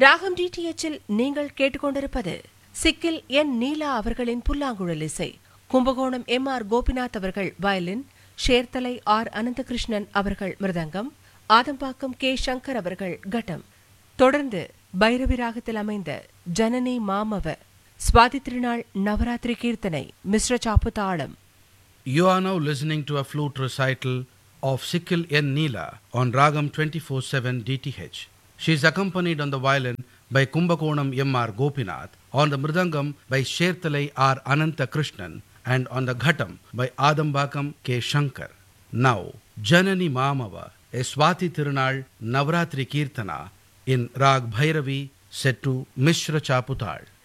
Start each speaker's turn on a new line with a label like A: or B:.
A: ராகம் டிடிஎச்சில் நீங்கள் கேட்டுக்கொண்டிருப்பது சிக்கில் என் நீலா அவர்களின் புல்லாங்குழல் இசை. கும்பகோணம் எம்.ஆர். கோபிநாத் அவர்கள் வயலின், ஷேர்தலை ஆர். அனந்தகிருஷ்ணன் அவர்கள் மிருதங்கம், ஆதம்பாக்கம் கே. சங்கர் அவர்கள் கட்டம். தொடர்ந்து பைரவி ராகத்தில் அமைந்த ஜனனி மாமவ, சுவாதி திருநாள் நவராத்திரி கீர்த்தனை, மிஸ்ர சாப்பு தாளம்.
B: You are now listening to a flute recital of Sikil N. Neela on Ragam 24/7 DTH. She is accompanied on the violin by Kumbakonam M.R. Gopinath, on the mridangam by Sherthalai R. Anantha Krishnan, and on the ghatam by Adambakam K. Shankar. Now, Janani Mamava, a Swati Tirunal Navratri Kirtana in Rag Bhairavi set to Mishra Chaputal.